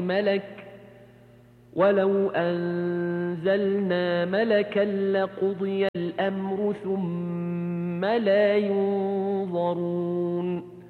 ملك ولو أنزلنا ملكا لقضي الأمر ثم لا ينظرون